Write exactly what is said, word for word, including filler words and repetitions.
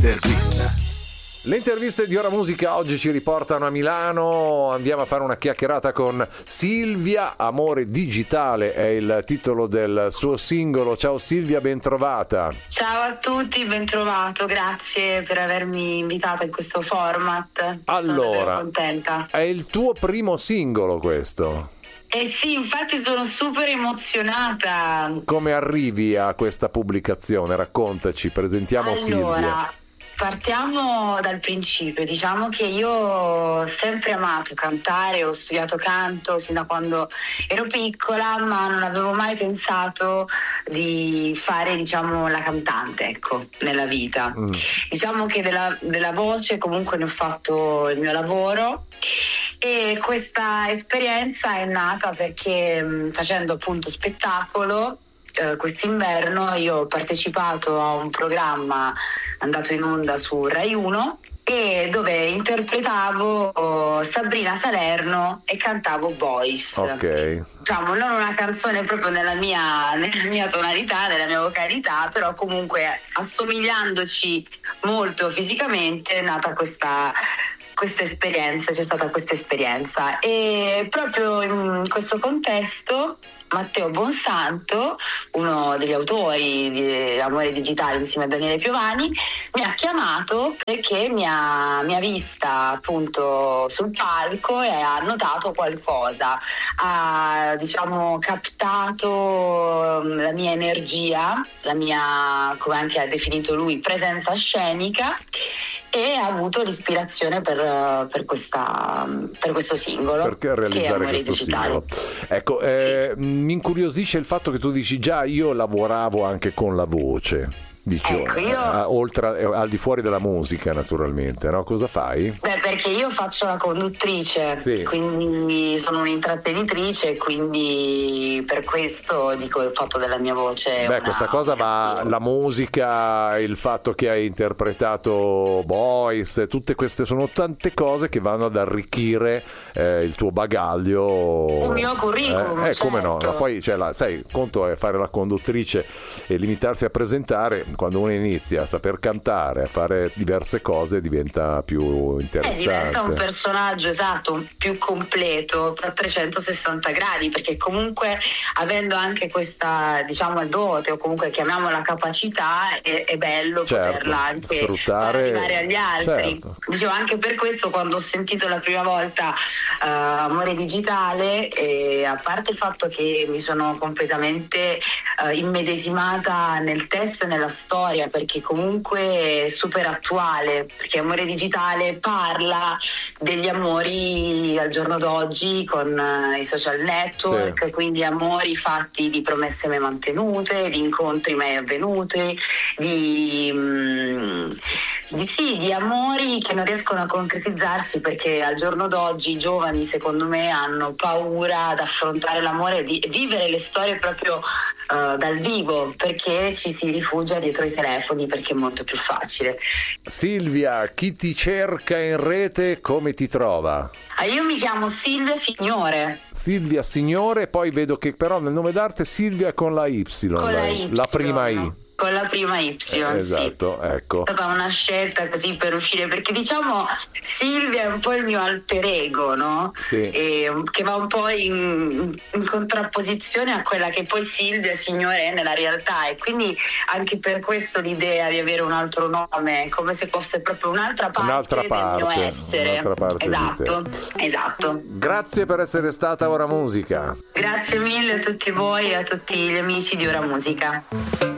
L'intervista. Le interviste di Ora Musica oggi ci riportano a Milano. Andiamo a fare una chiacchierata con Silvia. Amore digitale è il titolo del suo singolo. Ciao Silvia, ben trovata. Ciao a tutti, ben trovato, grazie per avermi invitata in questo format. Allora, sono contenta. È il tuo primo singolo questo? Eh sì, infatti sono super emozionata. Come arrivi a questa pubblicazione? Raccontaci, presentiamo allora, Silvia. Partiamo dal principio. Diciamo che io ho sempre amato cantare, ho studiato canto sin da quando ero piccola, ma non avevo mai pensato di fare, diciamo, la cantante, ecco, nella vita. Mm. Diciamo che della, della voce comunque ne ho fatto il mio lavoro. E questa esperienza è nata perché facendo appunto spettacolo eh, quest'inverno io ho partecipato a un programma andato in onda su Rai uno e dove interpretavo Sabrina Salerno e cantavo Boys. Ok. Diciamo, non una canzone proprio nella mia, nella mia tonalità, nella mia vocalità, però comunque assomigliandoci molto fisicamente è nata questa questa esperienza, c'è stata questa esperienza e proprio in questo contesto Matteo Bonsanto, uno degli autori di Amore digitale insieme a Daniele Piovani, mi ha chiamato perché mi ha, mi ha vista appunto sul palco e ha notato qualcosa, ha diciamo captato la mia energia, la mia, come anche ha definito lui, presenza scenica, e ha avuto l'ispirazione per, per, questa, per questo singolo. Perché realizzare questo digitale. Singolo? Ecco, eh, sì. Mi incuriosisce il fatto che tu dici già io lavoravo anche con la voce. Dicevo, ecco, io... eh, oltre al di fuori della musica naturalmente, no? Cosa fai? Beh, perché io faccio la conduttrice, sì. Quindi sono un'intrattenitrice e quindi per questo dico il fatto della mia voce. Beh, una... questa cosa va, la musica, il fatto che hai interpretato Boys, tutte queste sono tante cose che vanno ad arricchire eh, il tuo bagaglio. Il mio curriculum, eh, eh certo. Come no, ma poi cioè, la, sai, il conto è fare la conduttrice e limitarsi a presentare. Quando uno inizia a saper cantare, a fare diverse cose, diventa più interessante. Eh, diventa un personaggio, esatto, più completo, a trecentosessanta gradi, perché comunque avendo anche questa, diciamo, dote, o comunque chiamiamola capacità, è, è bello certo, poterla anche sfruttare, arrivare agli altri. Certo. Dicevo, anche per questo quando ho sentito la prima volta uh, Amore digitale, e a parte il fatto che mi sono completamente uh, immedesimata nel testo e nella storia, storia perché comunque è super attuale, perché Amore digitale parla degli amori al giorno d'oggi con uh, i social network, sì. Quindi amori fatti di promesse mai mantenute, di incontri mai avvenuti, di, um, di sì, di amori che non riescono a concretizzarsi perché al giorno d'oggi i giovani secondo me hanno paura ad affrontare l'amore e di vivere le storie proprio uh, dal vivo, perché ci si rifugia dietro i telefoni perché è molto più facile. Silvia, chi ti cerca in rete come ti trova? Ah, io mi chiamo Silvia Signore. Silvia Signore, poi vedo che però nel nome d'arte Silvia con la Y, con la, y la prima I. Con la prima Y, eh, esatto, sì. Ecco. È stata una scelta così per uscire, perché diciamo Silvia è un po' il mio alter ego, no? Sì. E, che va un po' in, in contrapposizione a quella che poi Silvia Signore è nella realtà, e quindi anche per questo l'idea di avere un altro nome, come se fosse proprio un'altra parte, un'altra parte del mio essere. Un'altra parte esatto, di te. esatto. Grazie per essere stata a Ora Musica. Grazie mille a tutti voi e a tutti gli amici di Ora Musica.